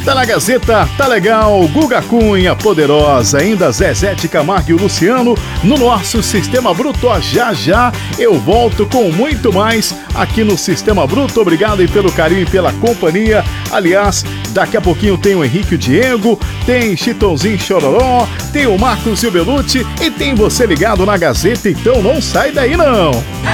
Tá na Gazeta, tá legal, Guga Cunha, Poderosa, ainda Zezé de Camargo e o Luciano no nosso Sistema Bruto. Já já eu volto com muito mais aqui no Sistema Bruto. Obrigado aí pelo carinho e pela companhia. Aliás, daqui a pouquinho tem o Henrique e o Diego, tem Chitãozinho Chororó, tem o Marcos e o Belucci e tem você ligado na Gazeta, então não sai daí não.